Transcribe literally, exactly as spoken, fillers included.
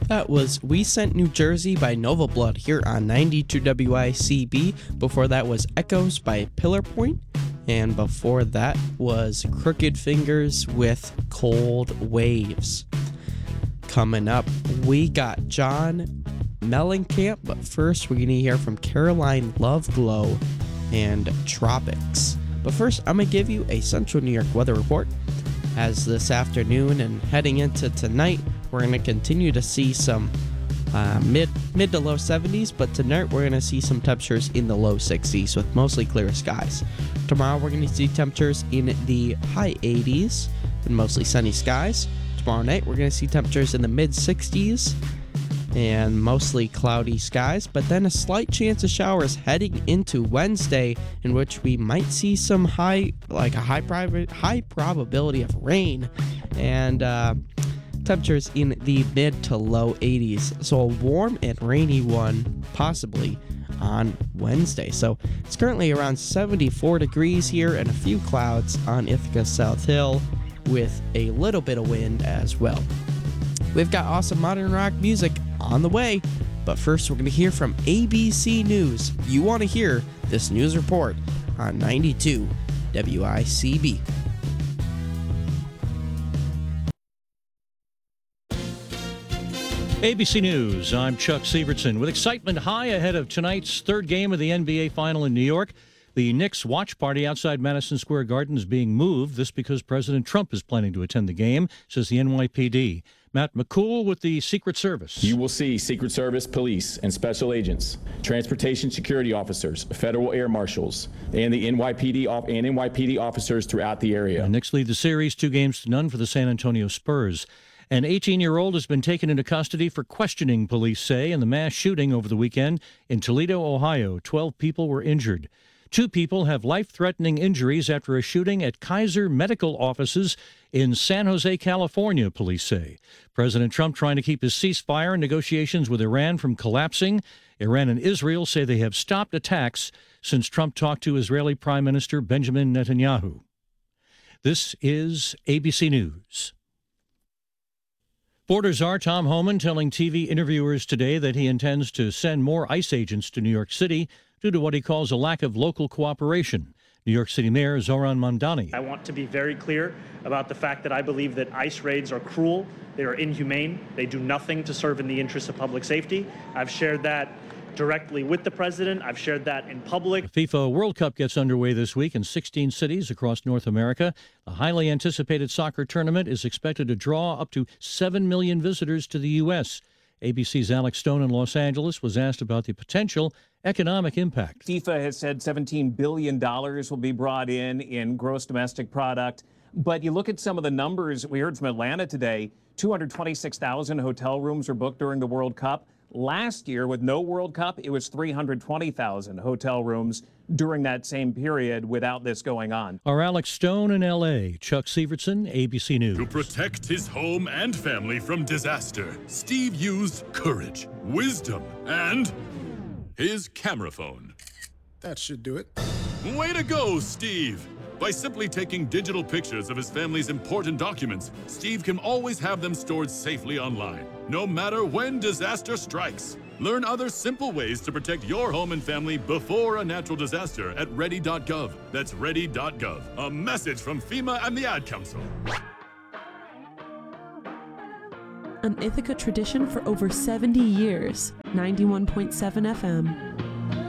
That was We Sent New Jersey by Nova Blood here on ninety-two W I C B. Before that was Echoes by Pillar Point. And before that was Crooked Fingers with Cold Waves. Coming up, we got John Mellencamp, but first we're going to hear from Caroline Lovegllow and Tropics. But first, I'm going to give you a Central New York weather report. As this afternoon and heading into tonight, we're going to continue to see some uh, mid mid to low seventies, but tonight we're going to see some temperatures in the low sixties with mostly clear skies. Tomorrow we're going to see temperatures in the high eighties and mostly sunny skies. Tomorrow night we're going to see temperatures in the mid sixties and mostly cloudy skies, but then a slight chance of showers heading into Wednesday, in which we might see some high, like a high, prob- high probability of rain, and uh, temperatures in the mid to low eighties. So a warm and rainy one possibly on Wednesday. So it's currently around seventy-four degrees here and a few clouds on Ithaca South Hill with a little bit of wind as well. We've got awesome modern rock music on the way, but first we're going to hear from A B C News. You want to hear this news report on ninety-two W I C B. A B C News, I'm Chuck Sievertson. With excitement high ahead of tonight's third game of the N B A Final in New York, the Knicks watch party outside Madison Square Garden is being moved. This because President Trump is planning to attend the game, says the N Y P D. Matt McCool with the Secret Service. You will see Secret Service, police, and special agents, transportation security officers, federal air marshals, and the N Y P D off- and N Y P D officers throughout the area. The Knicks lead the series two games to none for the San Antonio Spurs. An eighteen-year-old has been taken into custody for questioning, police say, in the mass shooting over the weekend in Toledo, Ohio. Twelve people were injured. Two people have life-threatening injuries after a shooting at Kaiser Medical offices in San Jose, California, police say. President Trump trying to keep his ceasefire and negotiations with Iran from collapsing. Iran and Israel say they have stopped attacks since Trump talked to Israeli Prime Minister Benjamin Netanyahu. This is A B C News. Border Czar Tom Homan telling T V interviewers today that he intends to send more ICE agents to New York City due to what he calls a lack of local cooperation. New York City Mayor Zohran Mamdani. I want to be very clear about the fact that I believe that ICE raids are cruel, they are inhumane, they do nothing to serve in the interests of public safety. I've shared that directly with the president. I've shared that in public. The FIFA World Cup gets underway this week in sixteen cities across North America. The highly anticipated soccer tournament is expected to draw up to seven million visitors to the U S A B C's Alex Stone in Los Angeles was asked about the potential economic impact. FIFA has said seventeen billion dollars will be brought in in gross domestic product. But you look at some of the numbers we heard from Atlanta today, two hundred twenty-six thousand hotel rooms were booked during the World Cup. Last year, with no World Cup, it was three hundred twenty thousand hotel rooms during that same period without this going on. Our Alex Stone in L A, Chuck Sievertson, A B C News. To protect his home and family from disaster, Steve used courage, wisdom, and his camera phone. That should do it. Way to go, Steve! By simply taking digital pictures of his family's important documents, Steve can always have them stored safely online, no matter when disaster strikes. Learn other simple ways to protect your home and family before a natural disaster at ready dot gov. That's ready dot gov. A message from FEMA and the Ad Council. An Ithaca tradition for over seventy years. ninety-one point seven F M.